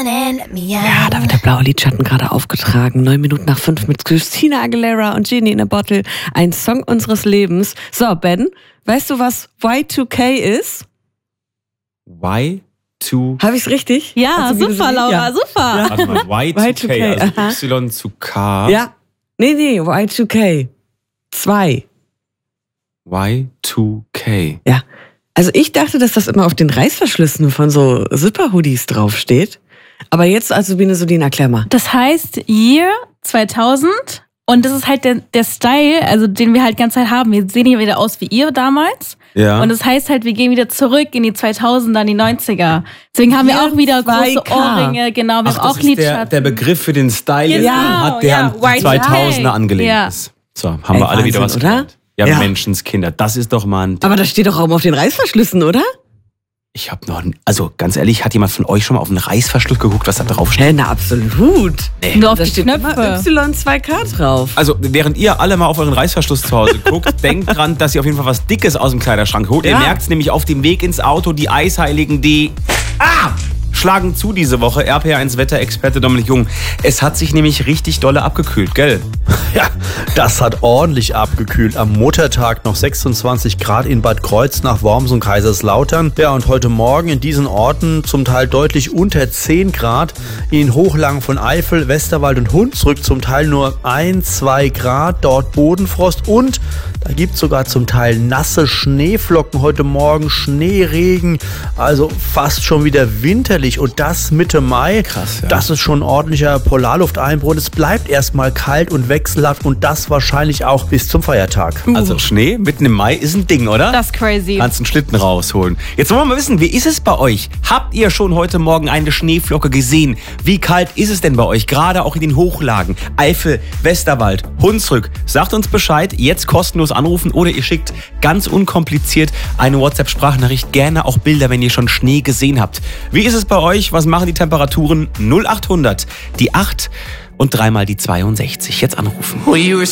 Ja, da wird der blaue Lidschatten gerade aufgetragen. 9 Minuten nach 5 mit Christina Aguilera und Genie in a Bottle. Ein Song unseres Lebens. So, Ben, weißt du, was Y2K ist? Y2K? Habe ich es richtig? Ja, super, Laura, ja. Super. Ja. Warte mal, Y2K, also aha. Y zu K. Ja. Nee, Y2K. 2. Y2K. Ja. Also ich dachte, dass das immer auf den Reißverschlüssen von so Zipper-Hoodies draufsteht. Aber jetzt, also Sabine, erklär mal. Das heißt Year 2000 und das ist halt der Style, also den wir halt die ganze Zeit haben. Wir sehen hier wieder aus wie ihr damals. Ja. Und das heißt halt, wir gehen wieder zurück in die 2000er, in die 90er. Deswegen haben wir auch wieder große 2K. Ohrringe, genau, wir Ach, haben auch das ist Lidschatten. der Begriff für den Style, Genau, hat, der ja, an die Y2K. 2000er angelegt Ja. ist. So, haben wir alle wieder was Wahnsinn, oder? gelernt. Ja, Ja. Menschenskinder, das ist doch mal ein... Aber das steht doch auch auf den Reißverschlüssen, oder? Ich habe noch... Also, ganz ehrlich, hat jemand von euch schon mal auf einen Reißverschluss geguckt, was da drauf steht? Na, absolut. Nur auf Da die steht immer Knöpfe. Y2K drauf. Also, während ihr alle mal auf euren Reißverschluss zu Hause guckt, denkt dran, dass ihr auf jeden Fall was Dickes aus dem Kleiderschrank holt. Ja. Ihr merkt es nämlich auf dem Weg ins Auto, die Eisheiligen, die... schlagen zu diese Woche. RPA1 Wetterexperte Dominik Jung. Es hat sich nämlich richtig dolle abgekühlt, gell? Ja, das hat ordentlich abgekühlt. Am Muttertag noch 26 Grad in Bad Kreuznach, Worms und Kaiserslautern. Ja, und heute Morgen in diesen Orten zum Teil deutlich unter 10 Grad. In Hochlagen von Eifel, Westerwald und Hunsrück zum Teil nur 1, 2 Grad. Dort Bodenfrost und da gibt es sogar zum Teil nasse Schneeflocken heute Morgen, Schneeregen. Also fast schon wieder winterlich und das Mitte Mai. Krass, ja. Das ist schon ein ordentlicher Polarlufteinbruch. Und es bleibt erstmal kalt und wechselhaft und das wahrscheinlich auch bis zum Feiertag. Also Schnee mitten im Mai ist ein Ding, oder? Das ist crazy. Kannst einen Schlitten rausholen. Jetzt wollen wir mal wissen, wie ist es bei euch? Habt ihr schon heute Morgen eine Schneeflocke gesehen? Wie kalt ist es denn bei euch? Gerade auch in den Hochlagen. Eifel, Westerwald, Hunsrück. Sagt uns Bescheid, jetzt kostenlos anrufen oder ihr schickt ganz unkompliziert eine WhatsApp-Sprachnachricht. Gerne auch Bilder, wenn ihr schon Schnee gesehen habt. Wie ist es bei euch? Was machen die Temperaturen? 0800, die 8 und dreimal die 62. Jetzt anrufen.